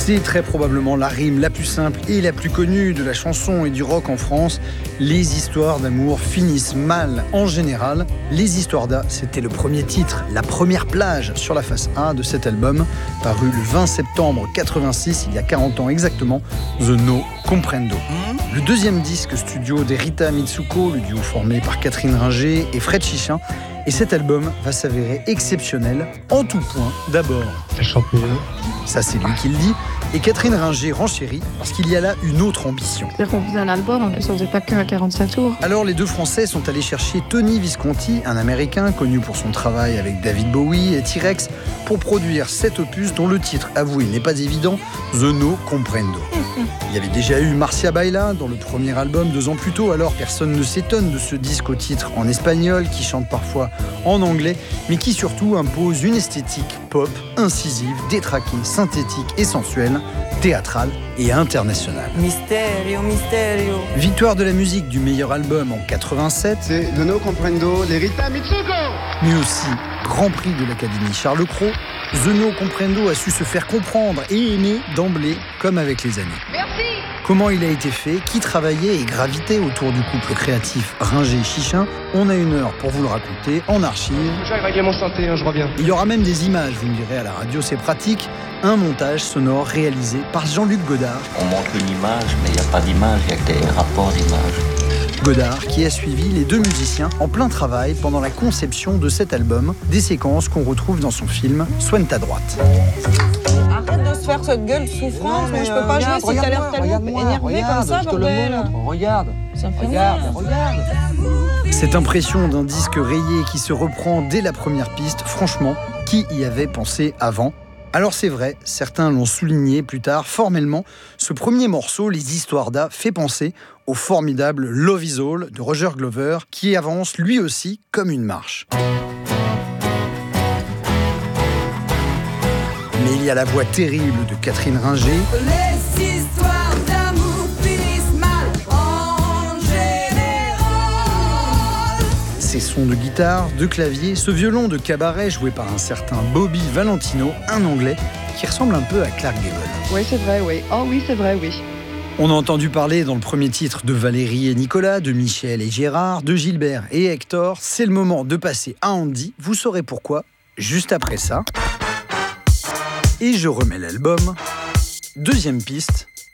C'est très probablement la rime la plus simple et la plus connue de la chanson et du rock en France. Les histoires d'amour finissent mal en général. Les histoires d'A, c'était le premier titre, la première plage sur la face A de cet album, paru le 20 septembre 86, il y a 40 ans exactement, The No Comprendo. Le deuxième disque studio d'Erita Mitsuko, le duo formé par Catherine Ringer et Fred Chichin. Et cet album va s'avérer exceptionnel en tout point. D'abord, elle chante mieux. Ça, c'est lui qui le dit. Et Catherine Ringer renchérit parce qu'il y a là une autre ambition. C'est-à-dire qu'on faisait un album, ça faisait pas que à 45 tours. Alors les deux Français sont allés chercher Tony Visconti, un Américain connu pour son travail avec David Bowie et T-Rex, pour produire cet opus dont le titre, avoué, n'est pas évident, The No Comprendo. Il y avait déjà eu Marcia Baila dans le premier album 2 ans plus tôt, alors personne ne s'étonne de ce disque au titre en espagnol qui chante parfois en anglais, mais qui surtout impose une esthétique pop, incisive, détraquée, synthétique et sensuelle, théâtrale et internationale. Mysterio, mysterio. Victoire de la musique du meilleur album en 87. C'est The No Comprendo d'Erita Mitsuko. Mais aussi Grand Prix de l'Académie Charles Cros. The No Comprendo a su se faire comprendre et aimer d'emblée, comme avec les années. Merci. Comment il a été fait, qui travaillait et gravitait autour du couple créatif Ringer-Chichin, on a 1 heure pour vous le raconter en archive. J'ai régler mon synthé, je reviens. Il y aura même des images, vous me direz à la radio, c'est pratique. Un montage sonore réalisé par Jean-Luc Godard. On montre une image, mais il n'y a pas d'image, il y a que des rapports d'images. Godard qui a suivi les deux musiciens en plein travail pendant la conception de cet album, des séquences qu'on retrouve dans son film Soigne ta droite. Arrête de se faire cette gueule de souffrance, moi je peux pas jouer si t'as l'air tellement énervé comme ça, bordel. Regarde, Ça me fait mal. regarde. Cette impression d'un disque rayé qui se reprend dès la première piste, franchement, qui y avait pensé avant ? Alors c'est vrai, certains l'ont souligné plus tard, formellement, ce premier morceau, Les Histoires d'A, fait penser au formidable Love Is All de Roger Glover, qui avance lui aussi comme une marche. Mais il y a la voix terrible de Catherine Ringer. Les histoires d'amour finissent mal en général. Ces sons de guitare, de clavier, ce violon de cabaret joué par un certain Bobby Valentino, un Anglais, qui ressemble un peu à Clark Gable. Oui, c'est vrai, oui. Oh oui, c'est vrai, oui. On a entendu parler dans le premier titre de Valérie et Nicolas, de Michel et Gérard, de Gilbert et Hector. C'est le moment de passer à Andy. Vous saurez pourquoi, juste après ça. Et je remets l'album. Deuxième piste,